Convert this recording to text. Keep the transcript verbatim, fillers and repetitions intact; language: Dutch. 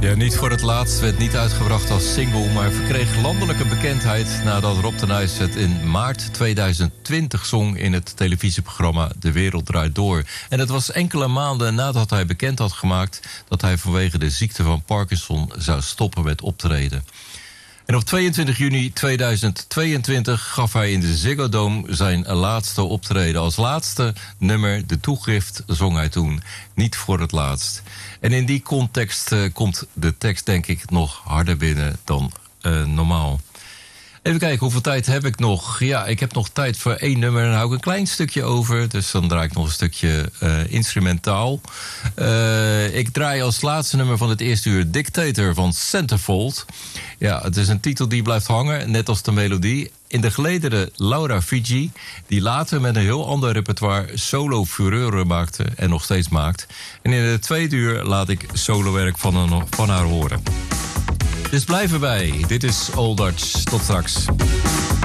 Ja, Niet voor het laatst werd niet uitgebracht als single, maar verkreeg landelijke bekendheid nadat Rob de Nijs het in maart tweeduizend twintig zong in het televisieprogramma De Wereld Draait Door. En het was enkele maanden nadat hij bekend had gemaakt dat hij vanwege de ziekte van Parkinson zou stoppen met optreden. En op tweeëntwintig juni tweeduizend tweeëntwintig gaf hij in de Ziggo Dome zijn laatste optreden. Als laatste nummer, De Toegift, zong hij toen. Niet voor het laatst. En in die context uh, komt de tekst denk ik nog harder binnen dan uh, normaal. Even kijken, hoeveel tijd heb ik nog? Ja, ik heb nog tijd voor één nummer. Dan hou ik een klein stukje over. Dus dan draai ik nog een stukje uh, instrumentaal. Uh, ik draai als laatste nummer van het eerste uur Dictator van Centerfold. Ja, het is een titel die blijft hangen, net als de melodie. In de gelederen Laura Fiji, die later met een heel ander repertoire solo fureuren maakte en nog steeds maakt. En in het tweede uur laat ik solowerk van, een, van haar horen. Dus blijf erbij. Dit is Old Dutch. Tot straks.